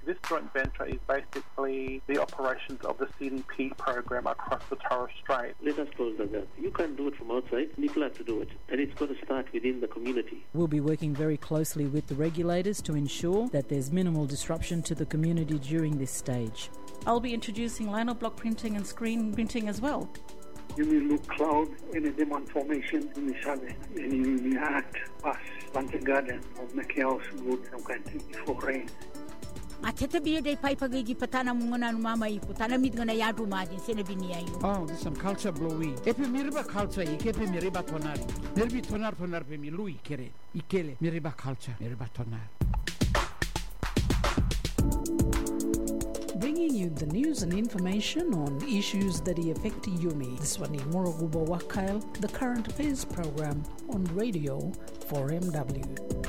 This joint venture is basically the operations of the CDP program across the Torres Strait. Let us close the gap. You can't do it from outside. People have to do it. And it's got to start within the community. We'll be working very closely with the regulators to ensure that there's minimal disruption to the community during this stage. I'll be introducing lino block printing and screen printing as well. You will look cloud in a demand formation in the southern, and you will act past planting garden or make your house good some kind before rain. Matete biye dai pai pagigi patana mungona mama I putana mit ngana yadu majin sene binia yu. Oh, this some culture blowy. Epe miriba culture ikepe miriba tonari. Nerbi tonar pe mi lui kere. Ikele miriba culture miriba tonar. Bringing you the news and information on issues that affect Yumi. This one is Morogubo Wakail, the current affairs program on radio for MW.